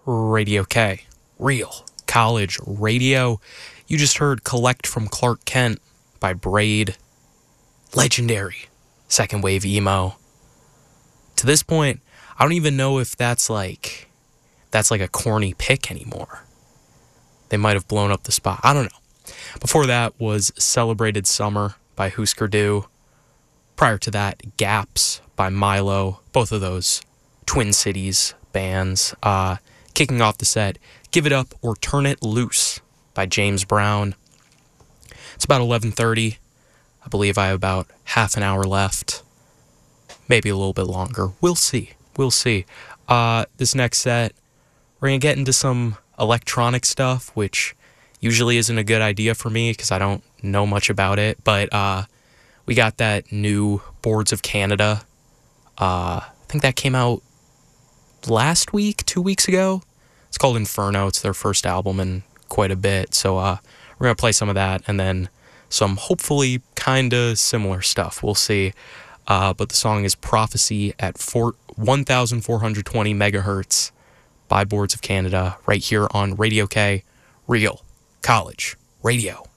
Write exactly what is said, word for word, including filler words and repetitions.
Radio K, real college radio. You just heard Collect from Clark Kent by Braid. Legendary second wave emo. To this point, I don't even know if that's like that's like a corny pick anymore. They might have blown up the spot. I don't know. Before that was Celebrated Summer by Husker Du. Prior to that, Gaps by Milo. Both of those Twin Cities bands. Uh, kicking off the set, Give It Up or Turn It Loose by James Brown. It's about eleven thirty. I believe I have about half an hour left. Maybe a little bit longer. We'll see. We'll see. Uh, this next set, we're going to get into some electronic stuff, which usually isn't a good idea for me because I don't know much about it. But uh, we got that new Boards of Canada. Uh, I think that came out last week, two weeks ago. It's called Inferno. It's their first album in quite a bit. So uh, we're going to play some of that and then some hopefully kind of similar stuff. We'll see. Uh, but the song is Prophecy at four, one thousand four hundred twenty megahertz by Boards of Canada right here on Radio K, real college radio.